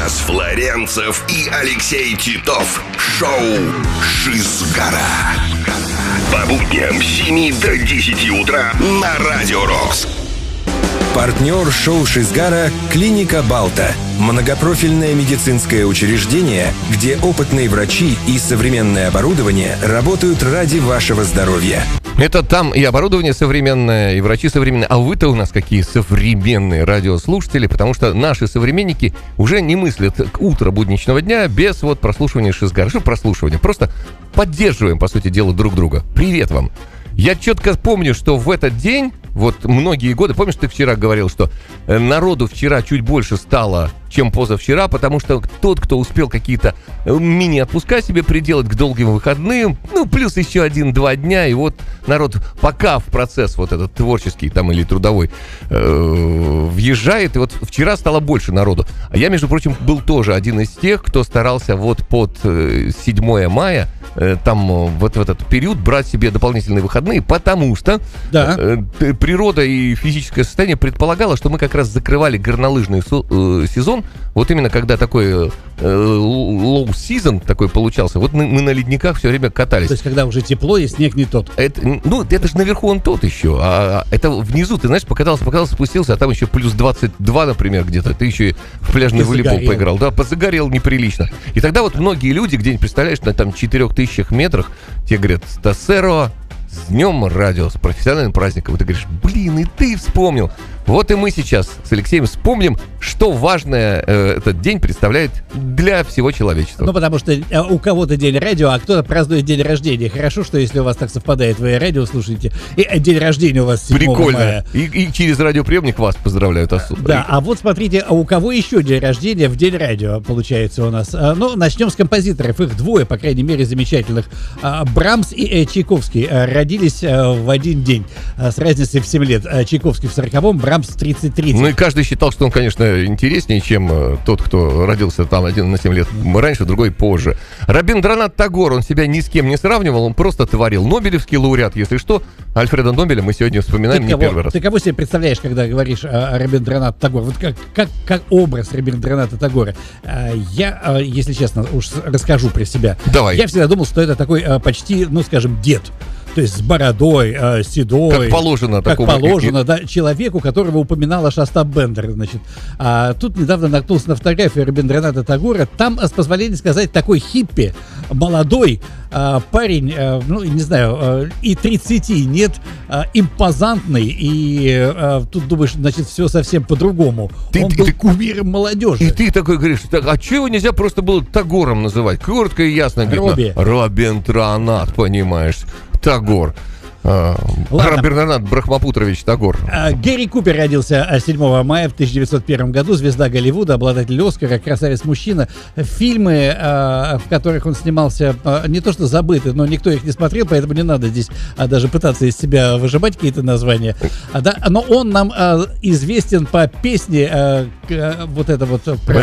Стас Флоренцев и Алексей Титов. Шоу «Шизгара». По будням с 7 до 10 утра на Радио Рокс. Партнер шоу «Шизгара» – клиника «Балта». Многопрофильное медицинское учреждение, где опытные врачи и современное оборудование работают ради вашего здоровья. Это там и оборудование современное, и врачи современные. А вы-то у нас какие современные радиослушатели, потому что наши современники уже не мыслят утро будничного дня без прослушивания «Шизгара». Что прослушивание? Просто поддерживаем, по сути дела, друг друга. Привет вам! Я четко помню, что в этот день, многие годы, помнишь, ты вчера говорил, что народу вчера чуть больше стало, чем позавчера, потому что тот, кто успел какие-то мини-отпуска себе приделать к долгим выходным, плюс еще 1-2 дня, и народ пока в процесс этот творческий или трудовой въезжает, и вчера стало больше народу. А я, между прочим, был тоже один из тех, кто старался под 7 мая в этот период брать себе дополнительные выходные, потому что природа и физическое состояние предполагало, что мы как раз закрывали горнолыжный сезон, именно когда такой low season такой получался, мы на ледниках все время катались. То есть, когда уже тепло и снег не тот. Это же наверху он тот еще, а это внизу, ты знаешь, покатался, спустился, а там еще плюс 22, например, где-то, ты еще и в пляжный волейбол поиграл. Да, позагорел неприлично. И тогда многие люди где-нибудь, представляешь, на 4000 метрах, тебе говорят: «Стасеро, с днем радио, с профессиональным праздником». И ты говоришь: блин, и ты вспомнил. И мы сейчас с Алексеем вспомним, что важное этот день представляет для всего человечества. Потому что у кого-то день радио, а кто-то празднует день рождения. Хорошо, что если у вас так совпадает, вы радио слушаете, и день рождения у вас 7 Прикольно. мая. И через радиоприемник вас поздравляют особо. Да, а смотрите, у кого еще день рождения в день радио получается у нас? Начнем с композиторов. Их двое, по крайней мере, замечательных. Брамс и Чайковский родились в один день с разницей в 7 лет. Чайковский в 40-м, Брамс в 33-м. И каждый считал, что он, конечно, интереснее, чем тот, кто родился один на 7 лет раньше, другой позже. Рабиндранат Тагор, он себя ни с кем не сравнивал, он просто творил. Нобелевский лауреат, если что. Альфреда Нобеля мы сегодня вспоминаем первый раз. Ты кого себе представляешь, когда говоришь о Рабиндранат Тагор? Как образ Рабиндраната Тагора? Я, если честно, уж расскажу про себя. Давай. Я всегда думал, что это такой почти, дед. То есть с бородой, седой. Как положено. Человеку, которого упоминал аж Остап Бендер. А тут недавно наткнулся на фотографию Рабиндраната Тагора. Там, с позволения сказать, такой хиппи, молодой парень, не знаю, и 30 нет, импозантный, и тут думаешь, все совсем по-другому. Он был кумиром молодежи. И ты такой говоришь: а чего его нельзя просто было Тагором называть? Коротко и ясно. Рабиндранат, понимаешь. Тагор. Рабиндранат Брахмапутрович Тагор. Гэри Купер родился 7 мая в 1901 году. Звезда Голливуда, обладатель Оскара, красавец-мужчина. Фильмы, в которых он снимался, не то что забыты, но никто их не смотрел, поэтому не надо здесь даже пытаться из себя выжимать какие-то названия. Но он нам известен по песне это про...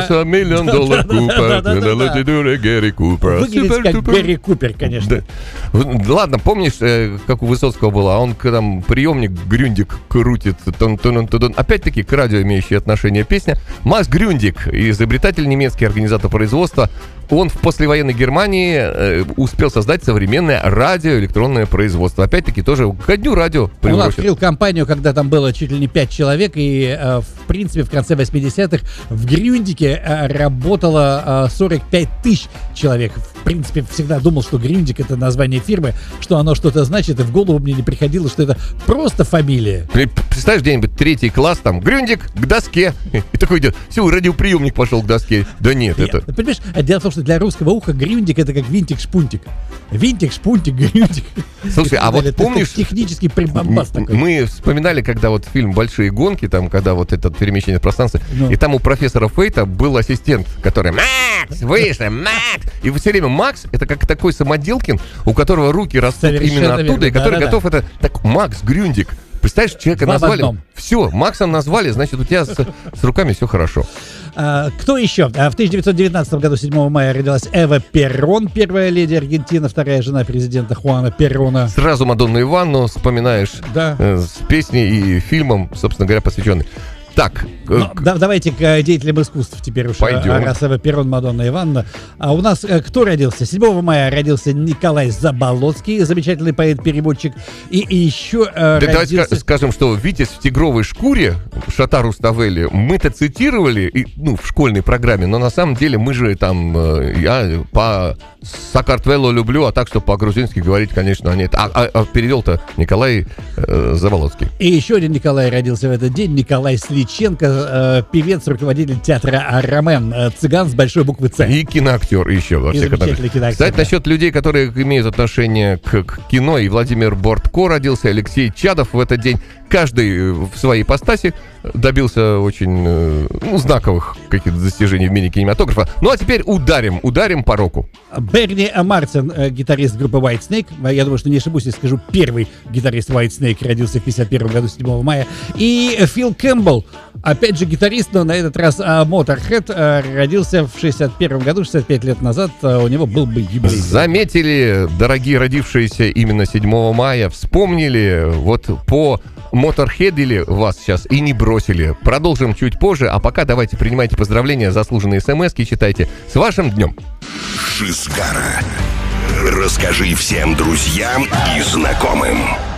Выглядит как Гэри Купер, конечно. Ладно, помнишь, как у Высоцкого было, а он там приемник Грюндик крутит. Опять-таки к радио имеющее отношение песня. Макс Грюндик, изобретатель немецкий, организатор производства. Он в послевоенной Германии успел создать современное радиоэлектронное производство. Опять-таки тоже ко дню радио приурочен. Он открыл компанию, когда там было чуть ли не 5 человек, и в принципе в конце 80-х в Грюндике работало 45 тысяч человек. В принципе, всегда думал, что Грюндик — это название фирмы, что оно что-то значит, и в голову мне не приходило, что это просто фамилия. Представляешь, где-нибудь 3 класс, там, Грюндик к доске. И такой идет: все, радиоприемник пошел к доске. Да нет, это... Понимаешь, дело в том, что для русского уха Грюндик — это как винтик-шпунтик. Винтик, шпунтик, Грюндик. Слушай, а помнишь... Технический прибамбас такой. Мы вспоминали, когда фильм «Большие гонки», там, когда это перемещение в пространстве, и там у профессора Фейта был ассистент, который: «Макс, выше, Макс!» И все время Макс — это как такой самоделкин, у которого руки растут именно оттуда, и который готов это... Так, Макс Грюндик. Представляешь, человека назвали... Все, Максом назвали, значит, у тебя с руками все хорошо. Кто еще? В 1919 году, 7 мая, родилась Эва Перрон, первая леди Аргентины, вторая жена президента Хуана Перрона. Сразу Мадонну Иванну вспоминаешь, да. С песней и фильмом, собственно говоря, посвященной. Так. Давайте к деятелям искусств теперь уж. Пойдем. Раз Перрон, Мадонна, Ивановна. А у нас кто родился? 7 мая родился Николай Заболоцкий, замечательный поэт-переводчик. И еще родился... Давайте скажем, что «Витязь в тигровой шкуре» Шота Руставели мы-то цитировали в школьной программе, но на самом деле мы же там, я по Сакартвелло люблю, а так, что по-грузински говорить, конечно, нет. А перевел-то Николай Заболоцкий. И еще один Николай родился в этот день, Николай Сличенко, певец, руководитель театра «Ромен», цыган с большой буквы «Ц». И киноактер еще во всех замечательный киноактер. Кстати, насчет людей, которые имеют отношение к кино, и Владимир Бортко родился, Алексей Чадов в этот день. Каждый в своей ипостаси добился очень знаковых каких-то достижений в мире кинематографа. Ну а теперь ударим по року. Берни Мартин, гитарист группы Whitesnake. Я думаю, что не ошибусь, если скажу, первый гитарист Whitesnake, родился в 1951 году, 7 мая. И Фил Кэмпбелл, опять же гитарист, но на этот раз Motorhead, родился в 1961 году, 65 лет назад. У него был бы юбилей. Заметили, дорогие родившиеся именно 7 мая, вспомнили, вот по Motorhead'или вас сейчас и не бросили. Продолжим чуть позже, а пока давайте принимайте поздравления, заслуженные смс-ки читайте. С вашим днем! Шизгара. Расскажи всем друзьям и знакомым.